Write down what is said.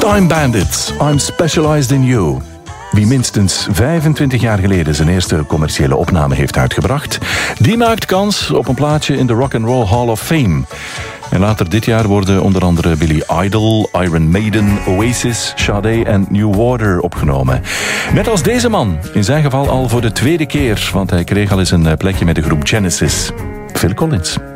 Time Bandits, I'm Specialized in You. Wie minstens 25 jaar geleden zijn eerste commerciële opname heeft uitgebracht, die maakt kans op een plaatsje in de Rock and Roll Hall of Fame. En later dit jaar worden onder andere Billy Idol, Iron Maiden, Oasis, Sade en New Water opgenomen. Net als deze man, in zijn geval al voor de tweede keer, want hij kreeg al eens een plekje met de groep Genesis. Phil Collins.